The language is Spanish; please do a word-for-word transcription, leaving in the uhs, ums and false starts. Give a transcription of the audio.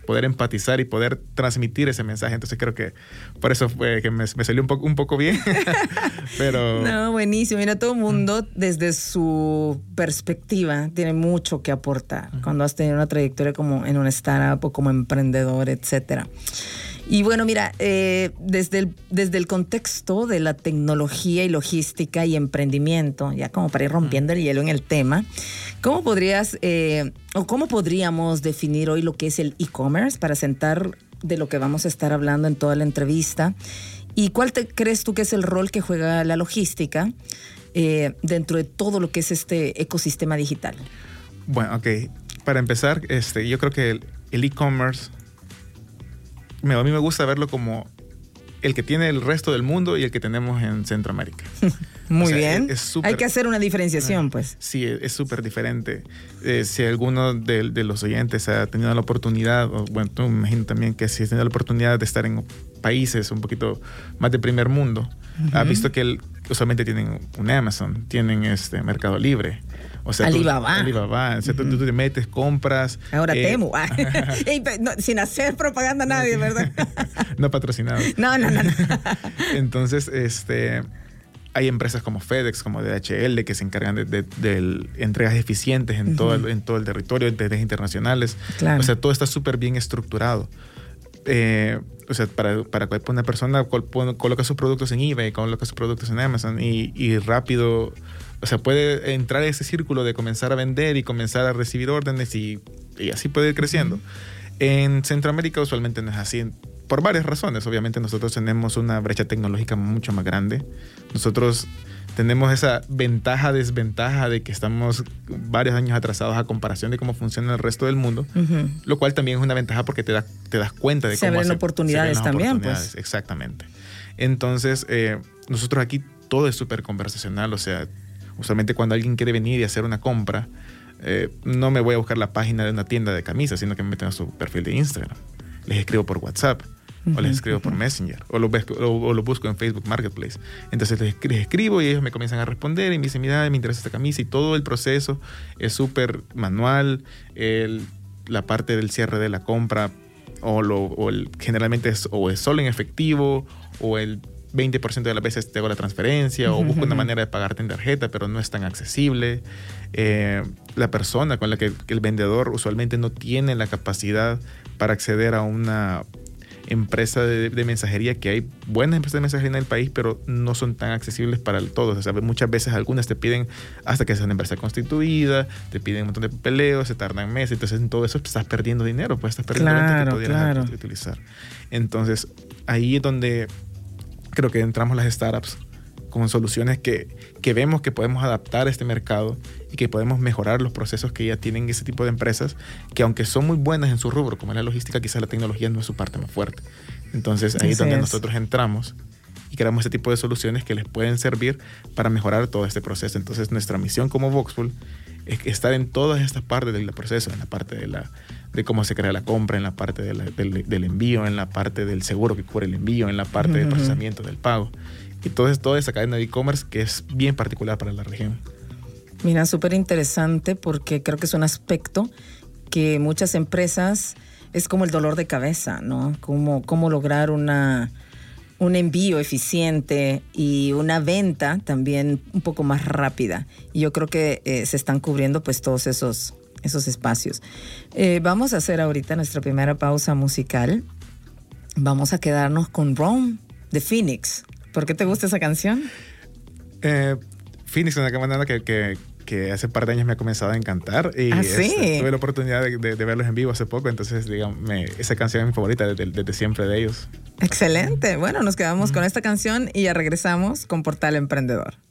poder empatizar y poder transmitir ese mensaje. Entonces creo que por eso fue que me, me salió un poco, un poco bien. Pero... No, buenísimo. Mira, todo el mundo desde su perspectiva tiene mucho que aportar uh-huh. cuando has tenido una trayectoria como en una startup o como emprendedor, etcétera. Y bueno, mira, eh, desde, el, desde el contexto de la tecnología y logística y emprendimiento, ya como para ir rompiendo el hielo en el tema, ¿cómo podrías eh, o cómo podríamos definir hoy lo que es el e-commerce para sentar de lo que vamos a estar hablando en toda la entrevista? ¿Y cuál te, crees tú que es el rol que juega la logística eh, dentro de todo lo que es este ecosistema digital? Bueno, ok. Para empezar, este, yo creo que el, el e-commerce... A mí me gusta verlo como el que tiene el resto del mundo y el que tenemos en Centroamérica. Muy o sea, Es, bien. es super, Hay que hacer una diferenciación, pues. Sí, es súper diferente. Eh, si alguno de, de los oyentes ha tenido la oportunidad, o bueno, tú me imagino también que si has tenido la oportunidad de estar en países un poquito más de primer mundo, uh-huh. ha visto que el, usualmente tienen un Amazon, tienen este Mercado Libre. O sea, Alibaba. Tú, Alibaba. O sea, uh-huh. tú, tú te metes, compras. Ahora eh, Temu. no, sin hacer propaganda a nadie, ¿verdad? No patrocinado. No, no, no. no. Entonces, este, hay empresas como FedEx, como D H L, que se encargan de, de, de entregas eficientes en, uh-huh. todo el, en todo el territorio, entregas internacionales. Claro. O sea, todo está súper bien estructurado. Eh, o sea, para, para una persona col, coloca sus productos en eBay, coloca sus productos en Amazon y, y rápido... O sea, puede entrar a ese círculo de comenzar a vender y comenzar a recibir órdenes y, y así puede ir creciendo. Uh-huh. En Centroamérica usualmente no es así, por varias razones. Obviamente nosotros tenemos una brecha tecnológica mucho más grande. Nosotros tenemos esa ventaja, desventaja de que estamos varios años atrasados a comparación de cómo funciona el resto del mundo, uh-huh. lo cual también es una ventaja porque te, da, te das cuenta de se cómo... abren hace, oportunidades se abren también, oportunidades, pues. Exactamente. Entonces, eh, nosotros aquí todo es súper conversacional, o sea... Usualmente cuando alguien quiere venir y hacer una compra, eh, no me voy a buscar la página de una tienda de camisas, sino que me meten a su perfil de Instagram. Les escribo por WhatsApp, uh-huh, o les escribo uh-huh. por Messenger, o lo, o, o lo busco en Facebook Marketplace. Entonces les, les escribo y ellos me comienzan a responder y me dicen, mira, me interesa esta camisa, y todo el proceso es súper manual. El, la parte del cierre de la compra o, lo, o el, generalmente es, o es solo en efectivo o el veinte por ciento de las veces te hago la transferencia, uh-huh, o busco una manera de pagarte en tarjeta, pero no es tan accesible. Eh, la persona con la que, que el vendedor usualmente no tiene la capacidad para acceder a una empresa de, de mensajería, que hay buenas empresas de mensajería en el país, pero no son tan accesibles para todos. O sea, muchas veces algunas te piden hasta que sea una empresa constituida, te piden un montón de papeleos, se tardan meses, entonces en todo eso estás perdiendo dinero, pues estás perdiendo claro, dinero que pudieras claro. utilizar. Entonces, ahí es donde creo que entramos las startups con soluciones que, que vemos que podemos adaptar a este mercado y que podemos mejorar los procesos que ya tienen ese tipo de empresas, que aunque son muy buenas en su rubro, como es la logística, quizás la tecnología no es su parte más fuerte. Entonces ahí es donde es. nosotros entramos y creamos este tipo de soluciones que les pueden servir para mejorar todo este proceso. Entonces nuestra misión como Voxfull es estar en todas estas partes del proceso, en la parte de la de cómo se crea la compra, en la parte de la, del, del envío, en la parte del seguro que cubre el envío, en la parte uh-huh. del procesamiento del pago. Y todo, toda esa cadena de e-commerce que es bien particular para la región. Mira, súper interesante porque creo que es un aspecto que muchas empresas es como el dolor de cabeza, ¿no? Cómo, cómo lograr una, un envío eficiente y una venta también un poco más rápida. Y yo creo que eh, se están cubriendo pues todos esos... esos espacios. Eh, vamos a hacer ahorita nuestra primera pausa musical. Vamos a quedarnos con Rome de Phoenix. ¿Por qué te gusta esa canción? Eh, Phoenix es una banda que, que, que hace un par de años me ha comenzado a encantar. Y ¿Ah, sí? este, tuve la oportunidad de, de, de verlos en vivo hace poco, entonces digamos, me, esa canción es mi favorita desde, desde siempre de ellos. Excelente. Bueno, nos quedamos mm. con esta canción y ya regresamos con Portal Emprendedor.